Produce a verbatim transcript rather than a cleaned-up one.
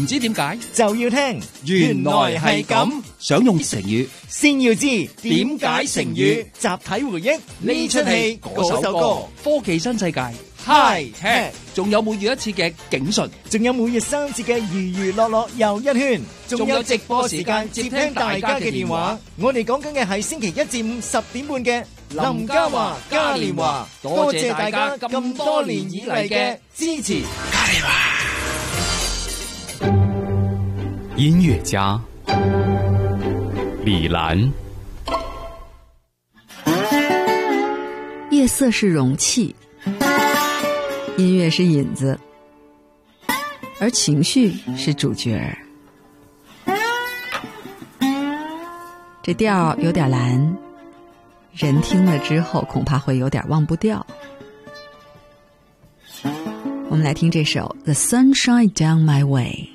唔知點解就要聽， 原來係咁。想用成語， 先要知點解成語。 集體回憶呢出戲嗰首歌，科技新世界 High Tech， 仲有每月一次嘅警訊， 仲有每月三次嘅娛娛樂樂又一圈， 仲有直播時間接聽大家嘅電話。 我哋講緊嘅係星期一至五十點半嘅林嘉華嘉年華，多謝大家咁多年以嚟嘅支持。嘉年華音樂家李蘭。 夜色是容器，音樂是引子，而情緒是主角。這調有點藍，人聽了之後恐怕會有點忘不掉。我們來聽這首《The Sun Shine Down My Way》。